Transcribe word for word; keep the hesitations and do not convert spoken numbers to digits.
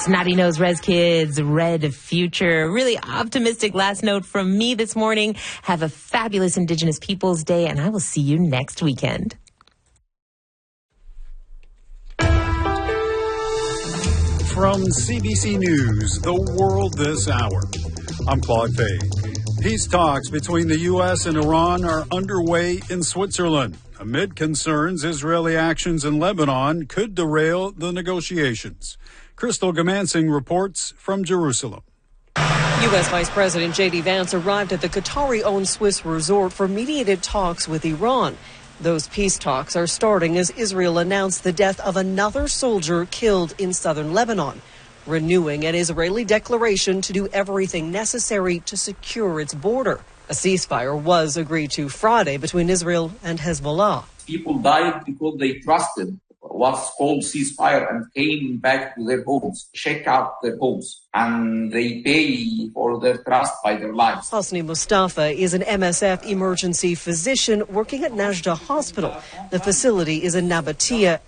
Snotty Nose Res Kids, Red Future. Really optimistic last note from me this morning. Have a fabulous Indigenous Peoples Day, and I will see you next weekend. From C B C News, The World This Hour, I'm Claude Fay. Peace talks between the U S and Iran are underway in Switzerland, amid concerns Israeli actions in Lebanon could derail the negotiations. Crystal Gamansing reports from Jerusalem. U S Vice President J D Vance arrived at the Qatari-owned Swiss resort for mediated talks with Iran. Those peace talks are starting as Israel announced the death of another soldier killed in southern Lebanon, renewing an Israeli declaration to do everything necessary to secure its border. A ceasefire was agreed to Friday between Israel and Hezbollah. People died because they trusted what's called ceasefire and came back to their homes, check out their homes, and they pay for their trust by their lives. Hosni Mustafa is an M S F emergency physician working at Najda Hospital. The facility is in Nabatea,